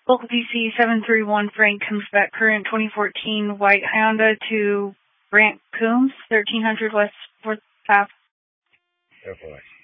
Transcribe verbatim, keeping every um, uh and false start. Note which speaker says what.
Speaker 1: Local D C seven three one Frank comes back current twenty fourteen white Honda to Brant Coombs, thirteen hundred West fourth Path.
Speaker 2: Oh boy.